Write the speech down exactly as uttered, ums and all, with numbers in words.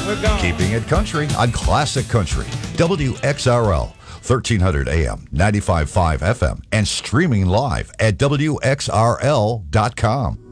We're gone. Keeping it country on Classic Country. W X R L, thirteen hundred A M, ninety-five point five F M, and streaming live at W X R L dot com.